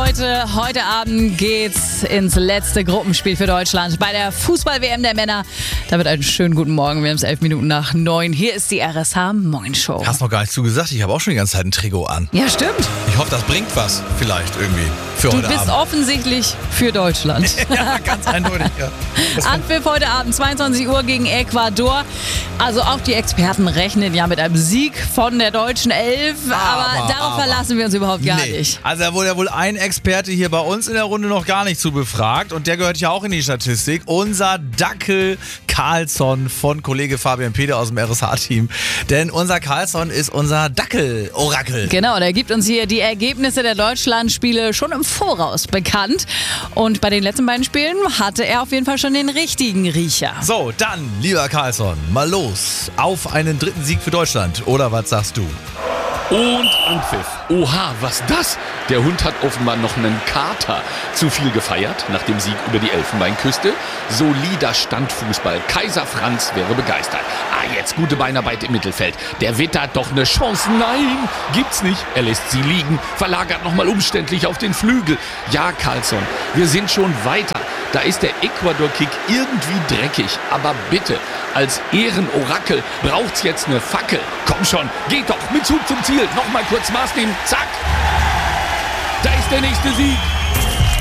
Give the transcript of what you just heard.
Leute, heute Abend geht's ins letzte Gruppenspiel für Deutschland bei der Fußball-WM der Männer. Damit einen schönen guten Morgen. Wir haben es 11 Minuten nach 9. Hier ist die RSH Moin Show. Hast noch gar nicht zugesagt, ich habe auch schon die ganze Zeit ein Trikot an. Ja, stimmt. Ich hoffe, das bringt was vielleicht irgendwie für heute Abend. Du bist offensichtlich für Deutschland. Ja, ganz eindeutig, ja. Anpfiff heute Abend, 22 Uhr gegen Ecuador. Also auch die Experten rechnen ja mit einem Sieg von der deutschen Elf. Aber darauf verlassen wir uns überhaupt gar nicht. Also da wurde ja wohl ein Experte hier bei uns in der Runde noch gar nicht zu befragt. Und der gehört ja auch in die Statistik. Unser Dackel Carlsson von Kollege Fabian Peter aus dem RSH-Team. Denn unser Carlsson ist unser Dackel-Orakel. Genau, der gibt uns hier die Ergebnisse der Deutschlandspiele schon im Voraus bekannt. Und bei den letzten beiden Spielen hatte er auf jeden Fall schon den richtigen Riecher. So, dann, lieber Carlsson, mal los auf einen dritten Sieg für Deutschland. Oder was sagst du? Und Anpfiff. Oha, was das? Der Hund hat offenbar noch einen Kater. Zu viel gefeiert nach dem Sieg über die Elfenbeinküste. Solider Standfußball. Kaiser Franz wäre begeistert. Jetzt gute Beinarbeit im Mittelfeld. Der wittert doch eine Chance. Nein, gibt's nicht. Er lässt sie liegen, verlagert nochmal umständlich auf den Flügel. Ja, Carlsson, wir sind schon weiter. Da ist der Ecuador-Kick irgendwie dreckig. Aber bitte, als Ehrenorakel braucht's jetzt eine Fackel. Komm schon, geht doch mit Zug zum Ziel. Nochmal kurz Maß nehmen. Zack. Da ist der nächste Sieg.